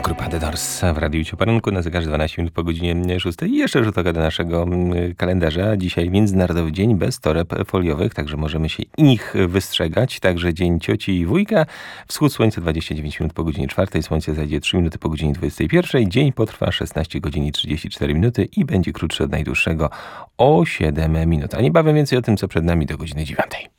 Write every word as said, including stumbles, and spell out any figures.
Grupa The Doors w Radiu Cioparunku na zegarze dwanaście minut po godzinie szóstej. I jeszcze rzut oka do naszego kalendarza. Dzisiaj Międzynarodowy Dzień bez toreb foliowych, także możemy się ich wystrzegać. Także Dzień Cioci i Wujka. Wschód słońca dwadzieścia dziewięć minut po godzinie czwartej. Słońce zajdzie trzy minuty po godzinie dwudziestej pierwszej. Dzień potrwa szesnaście godzin i trzydzieści cztery minuty i będzie krótszy od najdłuższego o siedem minut. A niebawem więcej o tym, co przed nami do godziny dziewiątej.